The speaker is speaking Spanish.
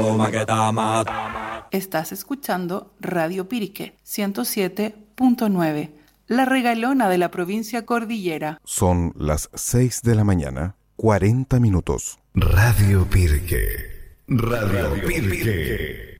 Estás escuchando Radio Pirique 107.9, la regalona de la provincia Cordillera. Son las 6 de la mañana, 40 minutos. Radio Pirque. Radio Pirque.